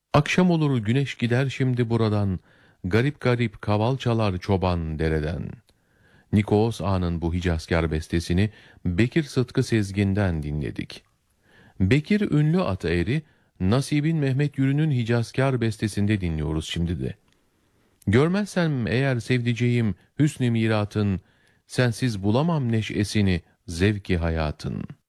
Akşam olur güneş gider şimdi buradan, garip garip kaval çalar çoban dereden. Nikos Ağa'nın bu Hicazkar bestesini Bekir Sıtkı Sezgin'den dinledik. Bekir ünlü at eğri, Nasib'in Mehmet Yürü'nün Hicazkar bestesinde dinliyoruz şimdi de. Görmezsem eğer sevdiceğim hüsn-i miratın, sensiz bulamam neşesini, zevki hayatın.